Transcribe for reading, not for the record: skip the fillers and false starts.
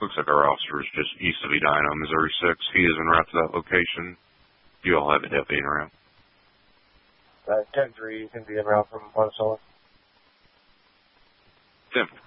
Looks like our officer is just east of Edina, Missouri 6. He is en route to that location. You all have a deputy en route. 10-3, you can be en route from Monticello. 10-4.